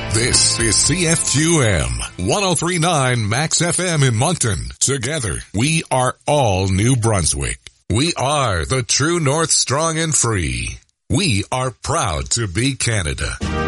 This is CFQM 1039 Max FM in Moncton. Together, we are all New Brunswick. We are the true North, strong and free. We are proud to be Canada.